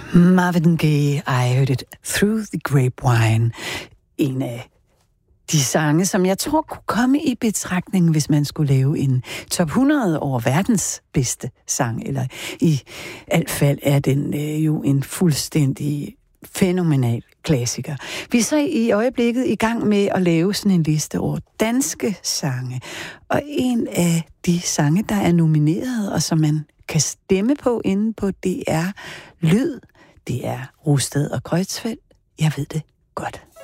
Marvin Gaye, I Heard It Through the Grapevine. En af de sange, som jeg tror kunne komme i betragtning, hvis man skulle lave en top 100 over verdens bedste sang. Eller i alt fald er den jo en fuldstændig fænomenal klassiker. Vi er så i øjeblikket i gang med at lave sådan en liste over danske sange. Og en af de sange, der er nomineret, og som man kan stemme på inde på DR Lyd, det er Rosted og Kreutzfeldt. Jeg ved det godt.